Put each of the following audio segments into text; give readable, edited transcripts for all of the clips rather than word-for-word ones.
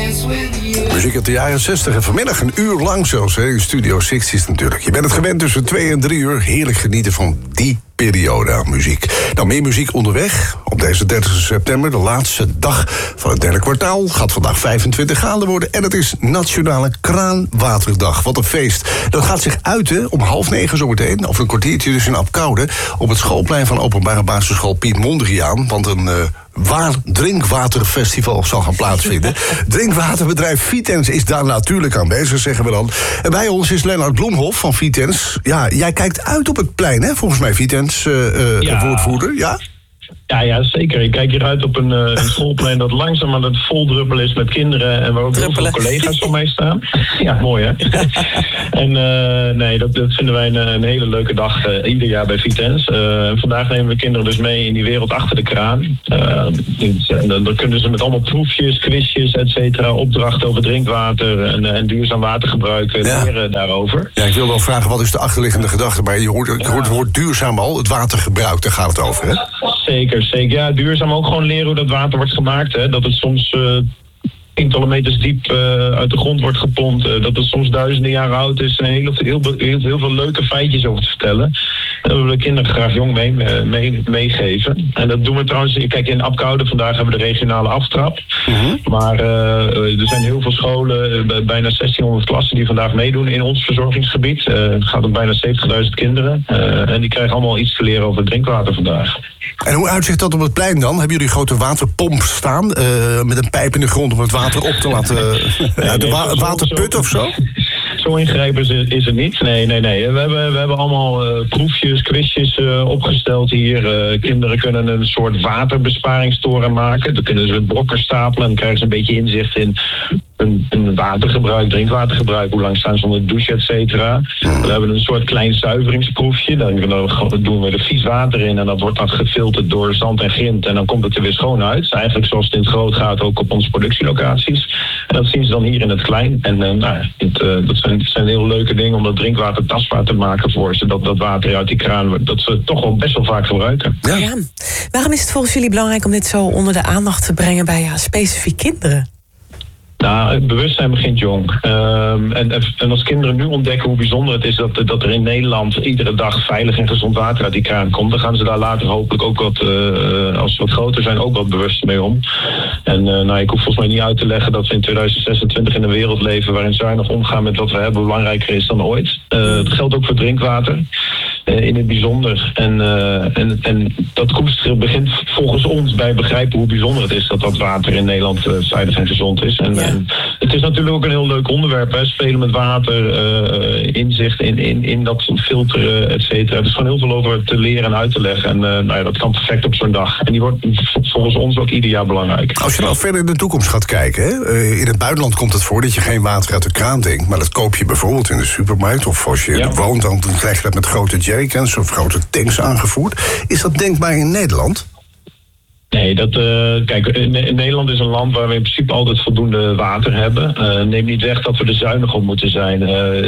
Muziek uit de jaren 60 en vanmiddag een uur lang zelfs, hè, in Studio 60's natuurlijk. Je bent het gewend tussen 2 en 3 uur. Heerlijk genieten van die periode aan muziek. Nou, meer muziek onderweg. Op deze 30 september, de laatste dag van het derde kwartaal, gaat vandaag 25 graden worden. En het is Nationale Kraanwaterdag. Wat een feest. Dat gaat zich uiten om 8:30 zometeen, of een kwartiertje dus in Apkoude, op het schoolplein van openbare basisschool Piet Mondriaan. Want een drinkwaterfestival zal gaan plaatsvinden. Drinkwaterbedrijf Vitens is daar natuurlijk aanwezig, zeggen we dan. En bij ons is Lennart Bloemhof van Vitens. Ja, jij kijkt uit op het plein, hè? Volgens mij Vitens, woordvoerder, ja? Ja, zeker. Ik kijk hieruit op een schoolplein dat langzaam aan het voldruppelen is met kinderen en waar ook heel veel collega's van mij staan. Ja, mooi hè? En dat vinden wij een hele leuke dag ieder jaar bij Vitens. Vandaag nemen we kinderen dus mee in die wereld achter de kraan. Dan kunnen ze met allemaal proefjes, quizjes, et cetera, opdrachten over drinkwater en duurzaam watergebruik leren daarover. Ja, ik wil wel vragen, wat is de achterliggende gedachte? Maar je hoort het woord duurzaam al, het watergebruik, daar gaat het over, hè? Zeker. Ja, duurzaam ook gewoon leren hoe dat water wordt gemaakt. Hè. Dat het soms tientallen meters diep uit de grond wordt gepompt. Dat het soms duizenden jaren oud is. En heel veel leuke feitjes over te vertellen. Daar willen we kinderen graag jong meegeven. En dat doen we trouwens. Kijk, in Apkoude vandaag hebben we de regionale aftrap. Maar er zijn heel veel scholen, bijna 1600 klassen die vandaag meedoen in ons verzorgingsgebied. Het gaat om bijna 70.000 kinderen. En die krijgen allemaal iets te leren over drinkwater vandaag. En hoe uitziet dat op het plein dan? Hebben jullie een grote waterpomp staan met een pijp in de grond om het water op te laten... de waterput of zo? Zo ingrijpend is het niet. Nee. We hebben allemaal proefjes, quizjes opgesteld hier. Kinderen kunnen een soort waterbesparingstoren maken. Dan kunnen ze brokken stapelen en dan krijgen ze een beetje inzicht in een watergebruik, drinkwatergebruik, hoe lang staan ze onder de douche, et cetera. We hebben een soort klein zuiveringsproefje. Dan doen we er vies water in en dat wordt dan gefilterd door zand en grind en dan komt het er weer schoon uit. Eigenlijk zoals het in het groot gaat ook op onze productielocaties. En dat zien ze dan hier in het klein. En dat zijn heel leuke dingen om dat drinkwater tastbaar te maken voor ze. Dat water uit die kraan, dat ze toch wel best wel vaak gebruiken. Ja. Waarom is het volgens jullie belangrijk om dit zo onder de aandacht te brengen bij specifiek kinderen? Nou, het bewustzijn begint jong. En als kinderen nu ontdekken hoe bijzonder het is dat er in Nederland iedere dag veilig en gezond water uit die kraan komt, dan gaan ze daar later hopelijk ook als ze wat groter zijn, ook wat bewust mee om. En ik hoef volgens mij niet uit te leggen dat we in 2026 in een wereld leven waarin zuinig omgaan met wat we hebben belangrijker is dan ooit. Dat geldt ook voor drinkwater. In het bijzonder. En dat koesteren begint volgens ons bij begrijpen hoe bijzonder het is dat water in Nederland veilig en gezond is. En het is natuurlijk ook een heel leuk onderwerp. Hè? Spelen met water, inzicht in dat filteren, et cetera. Er is gewoon heel veel over te leren en uit te leggen. En dat kan perfect op zo'n dag. En die wordt volgens ons ook ieder jaar belangrijk. Als je nou verder in de toekomst gaat kijken, hè? In het buitenland komt het voor dat je geen water uit de kraan drinkt. Maar dat koop je bijvoorbeeld in de supermarkt. Of als je er woont, dan krijg je dat met grote jerrycans of grote tanks aangevoerd. Is dat denkbaar in Nederland? Nee, kijk, Nederland is een land waar we in principe altijd voldoende water hebben. Neem niet weg dat we er zuinig op moeten zijn.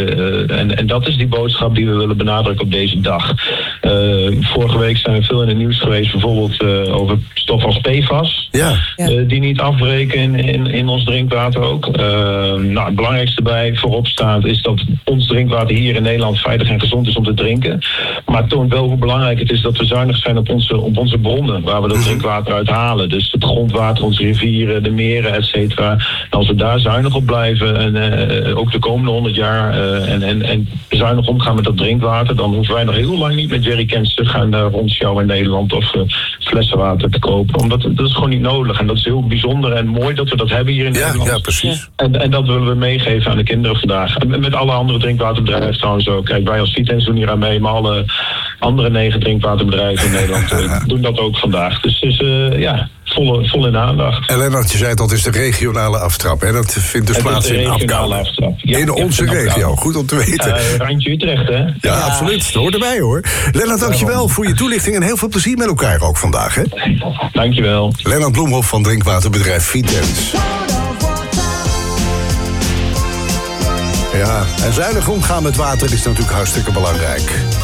En dat is die boodschap die we willen benadrukken op deze dag. Vorige week zijn we veel in het nieuws geweest, bijvoorbeeld over stof als PFAS. Die niet afbreken in ons drinkwater ook. Het belangrijkste bij voorop staat is dat ons drinkwater hier in Nederland veilig en gezond is om te drinken. Maar het toont wel hoe belangrijk het is dat we zuinig zijn op onze bronnen, waar we dat drinkwater uithalen. Dus het grondwater, onze rivieren, de meren, et cetera. En als we daar zuinig op blijven en ook de komende 100 jaar en zuinig omgaan met dat drinkwater, dan hoeven wij nog heel lang niet met jerrycans te gaan rondsjouwen in Nederland of flessenwater te kopen. Omdat dat is gewoon niet nodig. En dat is heel bijzonder en mooi dat we dat hebben hier in Nederland. Ja, precies. En dat willen we meegeven aan de kinderen vandaag. En met alle andere drinkwaterbedrijven trouwens ook. Kijk, wij als Vitens doen hier aan mee, maar alle andere 9 drinkwaterbedrijven in Nederland doen dat ook vandaag. Dus het is vol in aandacht. En Lennart, je zei dat is de regionale aftrap. Hè? Dat vindt dus plaats in Apkoude. In onze regio, goed om te weten. Randje Utrecht, hè? Ja, absoluut. Dat hoort erbij, hoor. Lennart, dankjewel voor je toelichting en heel veel plezier met elkaar ook vandaag, hè? Dankjewel. Lennart Bloemhof van drinkwaterbedrijf Vitens. Ja, en zuinig omgaan met water is natuurlijk hartstikke belangrijk.